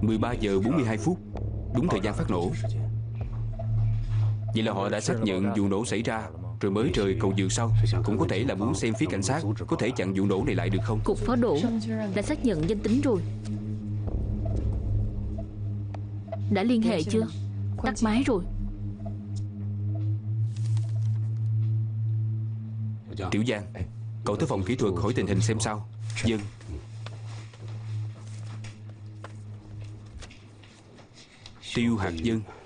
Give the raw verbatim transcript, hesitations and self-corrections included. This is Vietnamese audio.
mười ba giờ bốn mươi hai phút, đúng thời gian phát nổ. Vậy là họ đã xác nhận vụ nổ xảy ra rồi mới rời cầu vượt sau. Cũng có thể là muốn xem phía cảnh sát có thể chặn vụ nổ này lại được không. Cục phó độ đã xác nhận danh tính rồi. Đã liên hệ chưa? Tắt máy rồi. Tiểu Giang, cậu tới phòng kỹ thuật hỏi tình hình xem sao. Dân. Tiêu Hạt Dân.